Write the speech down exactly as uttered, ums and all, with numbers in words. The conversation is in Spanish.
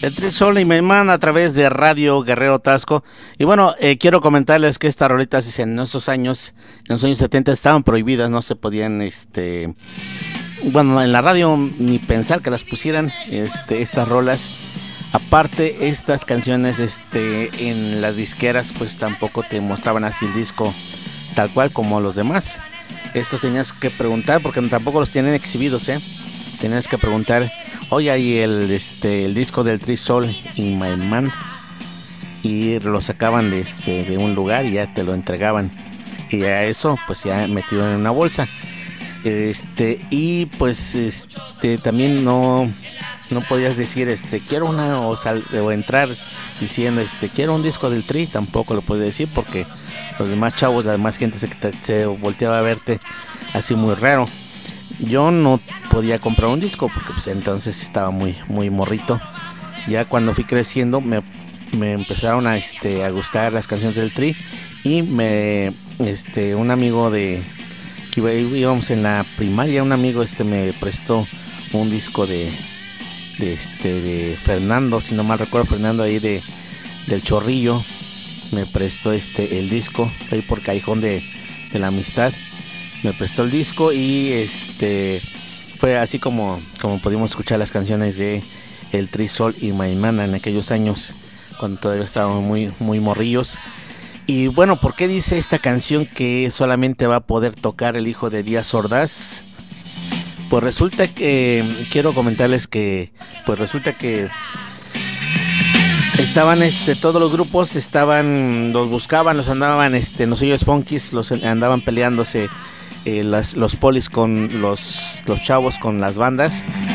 El Tri Sol y Maimán a través de Radio Guerrero Tasco. Y bueno, eh, quiero comentarles que estas rolitas en esos años, en los años setenta, estaban prohibidas, no se podían, este, bueno, en la radio ni pensar que las pusieran, este, estas rolas. Aparte, estas canciones, este, en las disqueras, pues tampoco te mostraban así el disco tal cual como los demás. Estos tenías que preguntar, porque tampoco los tienen exhibidos, ¿eh? Tenías que preguntar, oye, hay el, este, el disco del Tri Sol y Maimán, y lo sacaban de, este, de un lugar y ya te lo entregaban. Y a eso, pues ya metido en una bolsa. Este, y pues este, también no, no podías decir, este, quiero una, o, sal, o entrar diciendo, este, quiero un disco del Tri, tampoco lo podías decir porque los demás chavos, la demás gente se, se volteaba a verte así muy raro. Yo no podía comprar un disco porque pues entonces estaba muy muy morrito. Ya cuando fui creciendo me, me empezaron a este a gustar las canciones del Tri, y me este un amigo de que íbamos en la primaria, un amigo este me prestó un disco de de este de Fernando, si no mal recuerdo, Fernando ahí de del Chorrillo, me prestó este el disco ahí por Callejón de, de la Amistad. Me prestó el disco y este fue así como, como pudimos escuchar las canciones de el Tri Sol y Maimán en aquellos años cuando todavía estábamos muy, muy morrillos. Y bueno, ¿por qué dice esta canción que solamente va a poder tocar el hijo de Díaz Ordaz? Pues resulta que quiero comentarles que pues resulta que estaban este todos los grupos estaban los buscaban, los andaban este los sellos funkis, los andaban peleándose. Eh, las, los polis con los, los chavos con las bandas,